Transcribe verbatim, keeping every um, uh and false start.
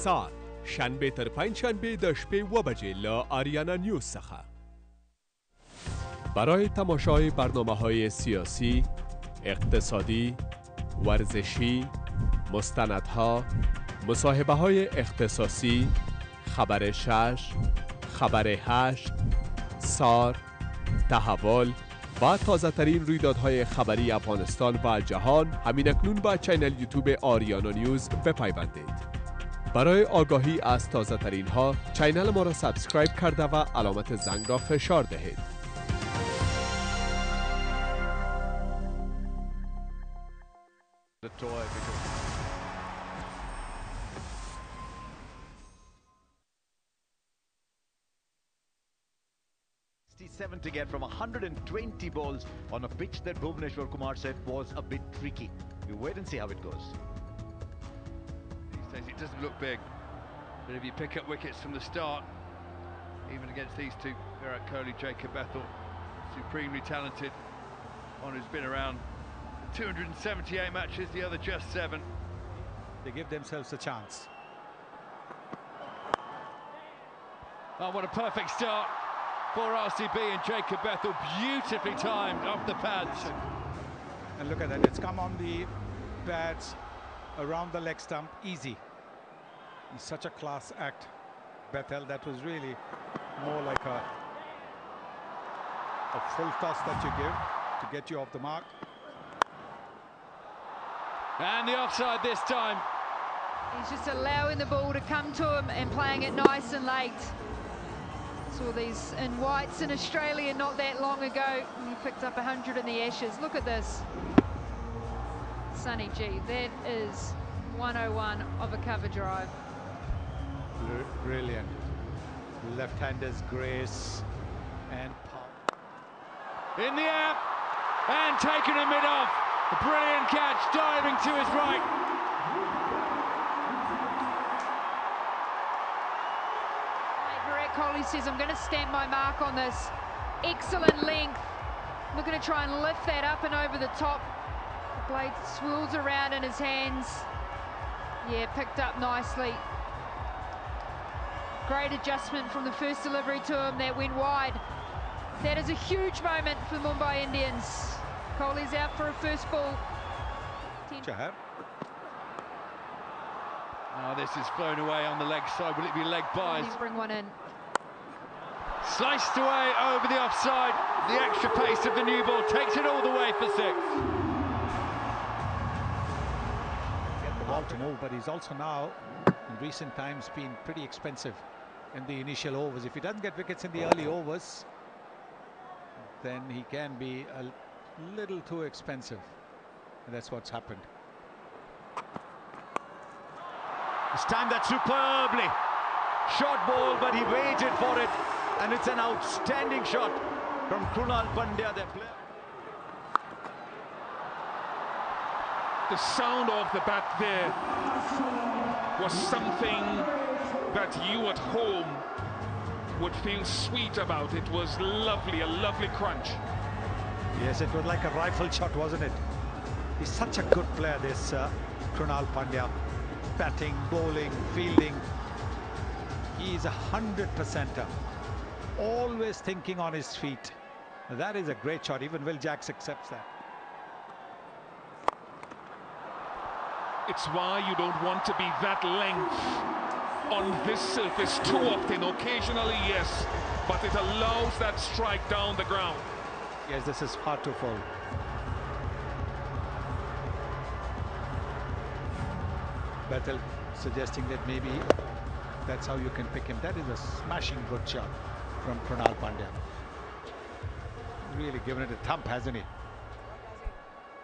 ساعت شنبه تر پنجشنبه د شپې و بجې له آریانا نیوز څخه برای تماشای برنامه‌های سیاسی، اقتصادی، ورزشی، مستندها، مصاحبه‌های اختصاصی، خبر شش، خبر هشت، سار، تحول و تازه ترین رویدادهای خبری افغانستان و جهان همین اکنون با چینل یوتیوب آریانا نیوز بپیوندید. برای آگاهی از تازه ترین ها چینل ما را سابسکرایب کرده و علامت زنگ را فشار دهید. sixty-seven to get from one hundred twenty balls on a pitch that Bhuvneshwar Kumar said was a bit tricky. You wait and see how it goes. These days it doesn't look big, but if you pick up wickets from the start, even against these two, Virat Kohli, Jacob Bethel, supremely talented. One who's been around two hundred seventy-eight matches, the other just seven. They give themselves a chance. Oh, what a perfect start for R C B, and Jacob Bethel beautifully timed off the pads. And look at that, it's come on the pads around the leg stump, easy. He's such a class act, Bethel. That was really more like a, a full toss that you give to get you off the mark. And the offside this time. He's just allowing the ball to come to him and playing it nice and late. Saw these in whites in Australia not that long ago. He picked up one hundred in the Ashes. Look at this. Sonny G, that is one oh one of a cover drive. Brilliant. Left-handers grace and power. In the air and taken in mid-off. A brilliant catch, diving to his right. Virat Kohli says, I'm going to stamp my mark on this. Excellent length. Looking to try and lift that up and over the top. The blade swirls around in his hands. Yeah, picked up nicely. Great adjustment from the first delivery to him that went wide. That is a huge moment for Mumbai Indians. Kohli's out for a first ball. Chahar. Now this is flown away on the leg side. Will it be leg buys? Bring one in. Sliced away over the offside. The extra pace of the new ball takes it all the way for six. Get the ball to move, but he's also now, in recent times, been pretty expensive in the initial overs. If he doesn't get wickets in the early overs, then he can be a little too expensive. And that's what's happened. He's timed that superbly. Short ball, but he waited for it. And it's an outstanding shot from Krunal Pandya, their player. The sound of the bat there was something that you at home would feel sweet about. It was lovely, a lovely crunch. Yes, it was like a rifle shot, wasn't it? He's such a good player, this uh, Krunal Pandya. Batting, bowling, fielding. He is a hundred percenter. Always thinking on his feet. That is a great shot. Even Will Jacks accepts that. It's why you don't want to be that length on this surface too often. Occasionally, yes, but it allows that strike down the ground. Yes, this is hard to fall. Bethel suggesting that maybe that's how you can pick him. That is a smashing good shot from Krunal Pandya. Really given it a thump, hasn't he?